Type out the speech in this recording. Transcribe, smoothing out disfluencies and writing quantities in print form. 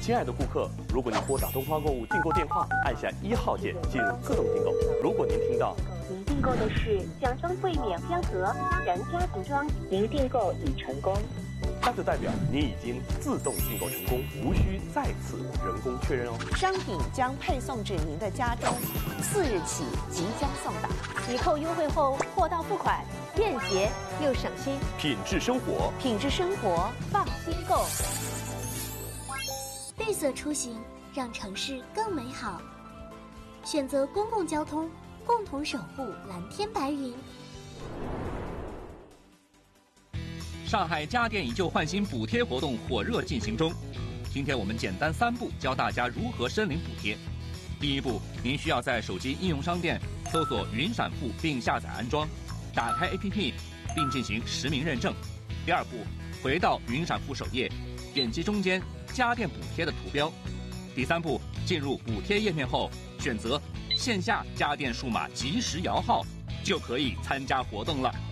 亲爱的顾客，如果您拨打东方购物订购电话，按下1号键进入自动订购。如果您听到您订购的是奖双柜免香盒私人家庭装，您订购已成功， 那就代表您已经自动订购成功，无需再次人工确认哦。 商品将配送至您的家中，4日起即将送达。抵扣优惠后，货到付款，便捷又省心。 品质生活， 品质生活，放心购。 绿色出行，让城市更美好。选择公共交通，共同守护蓝天白云。 上海家电以旧换新补贴活动火热进行中。今天我们简单3步教大家如何申领补贴。第一步，您需要在手机应用商店搜索云闪付并下载安装，打开 APP 并进行实名认证。第二步，回到云闪付首页，点击中间家电补贴的图标。第三步，进入补贴页面后，选择线下家电数码即时摇号，就可以参加活动了。